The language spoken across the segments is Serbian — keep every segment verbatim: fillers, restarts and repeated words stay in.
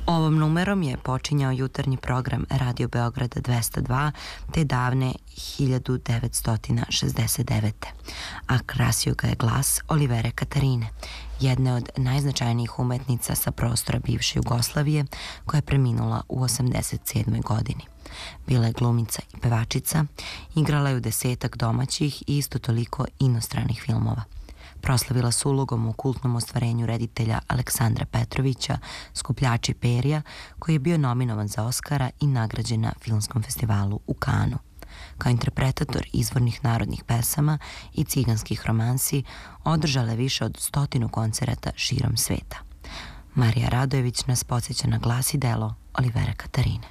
Ovom numerom je počinjao jutarnji program Radio Beograda dvesta dva te davne hiljadu devetsto šezdeset devete. a krasio ga je glas Olivere Katarine, jedne od najznačajnijih umetnica sa prostora bivše Jugoslavije, koja je preminula u osamdeset sedmoj godini. Bila je glumica i pevačica, igrala je u desetak domaćih i isto toliko inostranih filmova. Proslavila se ulogom u kultnom ostvarenju reditelja Aleksandra Petrovića, Skupljači perja, koji je bio nominovan za Oskara i nagrađen na Filmskom festivalu u Kanu. Kao interpretator izvornih narodnih pesama i ciganskih romansi održala je više od stotinu koncerata širom sveta. Marija Radojević nas podsjeća na glas i delo Olivere Katarine.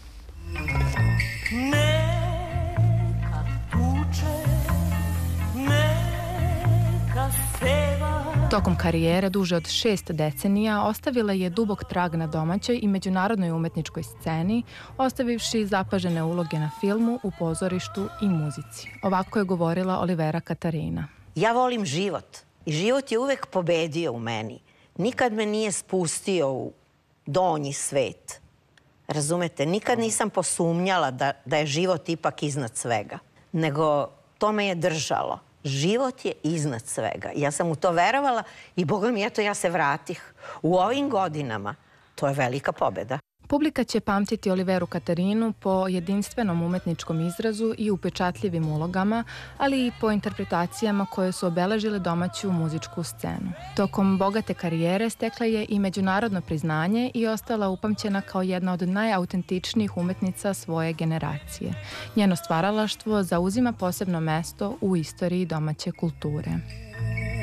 Neka tuče, neka seva. Tokom karijere duže od šest decenija ostavila je dubok trag na domaćoj i međunarodnoj umetničkoj sceni, ostavivši zapažene uloge na filmu, u pozorištu i muzici. Ovako je govorila Olivera Katarina. Ja volim život i život je uvek pobedio u meni. Nikad me nije spustio u donji svet. Razumete, nikad nisam posumnjala da, da je život ipak iznad svega. Nego to me je držalo. Život je iznad svega. Ja sam u to verovala i Boga mi, eto, ja se vratih. U ovim godinama to je velika pobeda. Publika će pamtiti Oliveru Katarinu po jedinstvenom umetničkom izrazu i upečatljivim ulogama, ali i po interpretacijama koje su obeležile domaću muzičku scenu. Tokom bogate karijere stekla je i međunarodno priznanje i ostala upamćena kao jedna od najautentičnijih umetnica svoje generacije. Njeno stvaralaštvo zauzima posebno mesto u istoriji domaće kulture.